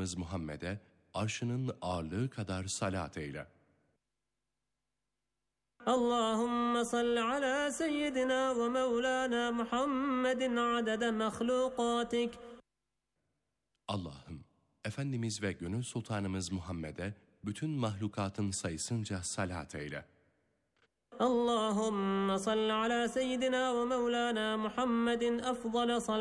Sultanımız Muhammed'e arşının ağırlığı kadar salat eyle. Allahümme salli ala seyyidina ve mevlana Muhammedin adede mahlukatik. Allah'ım, Efendimiz ve Gönül Sultanımız Muhammed'e bütün mahlukatın sayısınca salat eyle. Allahümme salli ala seyyidina ve mevlana Muhammedin afdala